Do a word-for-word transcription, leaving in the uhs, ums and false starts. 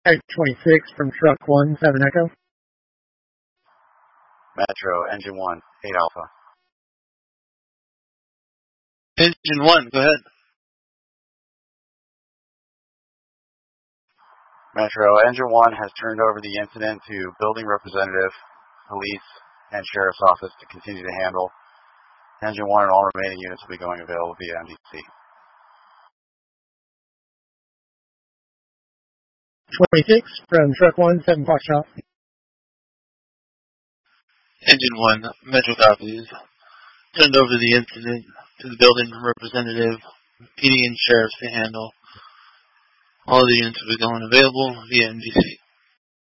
eight twenty-six from Truck one, seven Echo. Metro, Engine one, eight Alpha. Engine one, go ahead. Metro, Engine one has turned over the incident to building representative, police, and sheriff's office to continue to handle. Engine one and all remaining units will be going available via M D C. twenty-six from Truck one, seven Foxtrot. Engine one, Metro copies. Turned over the incident to the building representative, P D and sheriffs to handle. All the units will be going available via M D C.